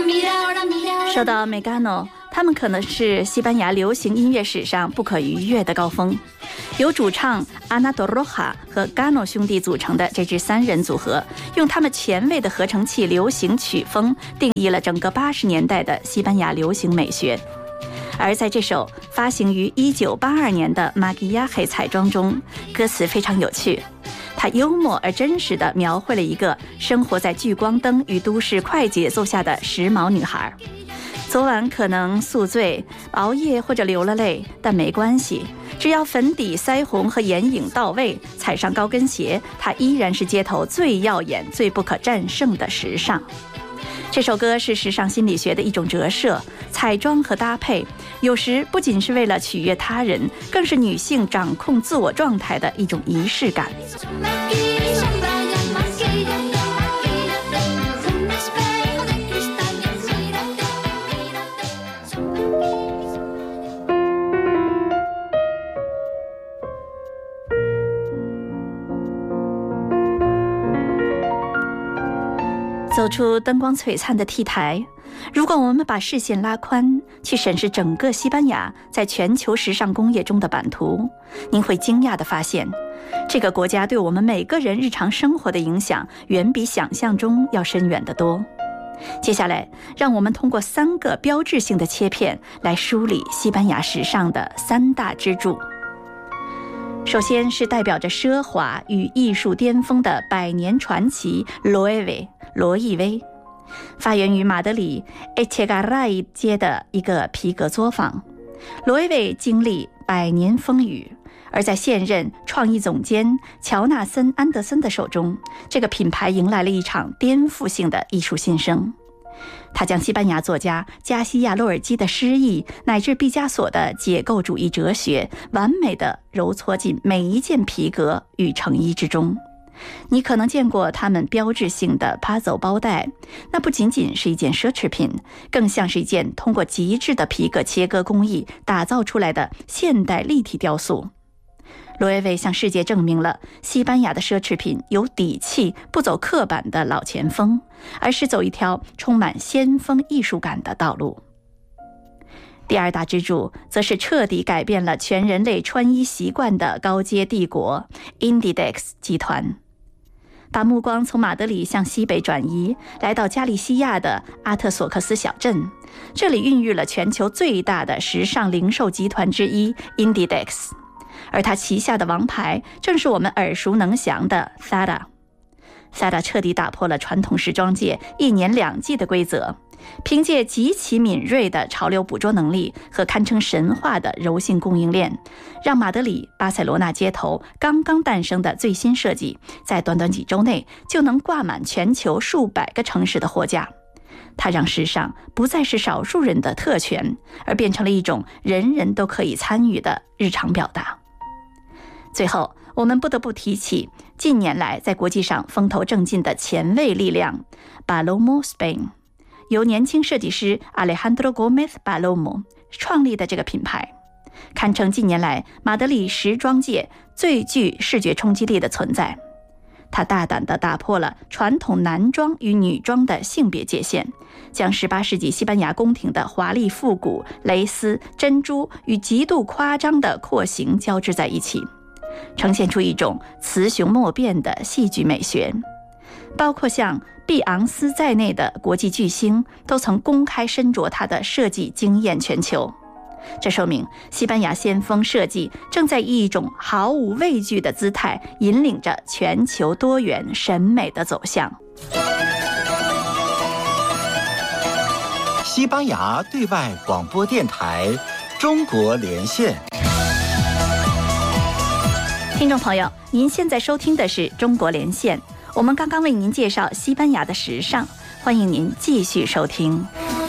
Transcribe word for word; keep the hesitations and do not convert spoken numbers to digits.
说到 Megano， 他们可能是西班牙流行音乐史上不可逾越的高峰。由主唱 Ana Torroja 和 Gano 兄弟组成的这支三人组合，用他们前卫的合成器流行曲风定义了整个八十年代的西班牙流行美学。而在这首发行于一九八二年的 Maquillaje 彩妆中，歌词非常有趣，它幽默而真实地描绘了一个生活在聚光灯与都市快节奏下的时髦女孩。昨晚可能宿醉、熬夜或者流了泪，但没关系，只要粉底、腮红和眼影到位，踩上高跟鞋，它依然是街头最耀眼、最不可战胜的时尚。这首歌是时尚心理学的一种折射，彩妆和搭配有时不仅是为了取悦他人，更是女性掌控自我状态的一种仪式感。走出灯光璀璨的 T 台，如果我们把视线拉宽，去审视整个西班牙在全球时尚工业中的版图，您会惊讶地发现，这个国家对我们每个人日常生活的影响远比想象中要深远得多。接下来，让我们通过三个标志性的切片来梳理西班牙时尚的三大支柱。首先是代表着奢华与艺术巅峰的百年传奇 Loewe 罗意威，发源于马德里 Echegaray 街的一个皮革作坊。罗意威经历百年风雨，而在现任创意总监乔纳森·安德森的手中，这个品牌迎来了一场颠覆性的艺术新生。他将西班牙作家加西亚·洛尔基的诗意乃至毕加索的解构主义哲学，完美地揉搓进每一件皮革与成衣之中。你可能见过他们标志性的 puzzle 包带，那不仅仅是一件奢侈品，更像是一件通过极致的皮革切割工艺打造出来的现代立体雕塑。罗意威向世界证明了西班牙的奢侈品有底气，不走刻板的老前锋，而是走一条充满先锋艺术感的道路。第二大支柱则是彻底改变了全人类穿衣习惯的高阶帝国 Inditex 集团，把目光从马德里向西北转移，来到加利西亚的阿特索克斯小镇，这里孕育了全球最大的时尚零售集团之一 Inditex， 而它旗下的王牌正是我们耳熟能详的 Zara。Zara 彻底打破了传统时装界一年两季的规则，凭借极其敏锐的潮流捕捉能力和堪称神话的柔性供应链，让马德里、巴塞罗那街头刚刚诞生的最新设计，在短短几周内就能挂满全球数百个城市的货架。它让时尚不再是少数人的特权，而变成了一种人人都可以参与的日常表达。最后，我们不得不提起近年来在国际上风头正劲的前卫力量 Palomo Spain， 由年轻设计师 Alejandro Gómez Palomo 创立的这个品牌，堪称近年来马德里时装界最具视觉冲击力的存在。它大胆地打破了传统男装与女装的性别界限，将十八世纪西班牙宫廷的华丽复古、蕾丝、珍珠与极度夸张的廓形交织在一起，呈现出一种雌雄莫辨的戏剧美学。包括像碧昂斯在内的国际巨星都曾公开身着它的设计惊艳全球。这说明西班牙先锋设计正在以一种毫无畏惧的姿态引领着全球多元审美的走向。 西班牙对外广播电台中国连线。 听众朋友，您现在收听的是中国连线，我们刚刚为您介绍西班牙的时尚，欢迎您继续收听。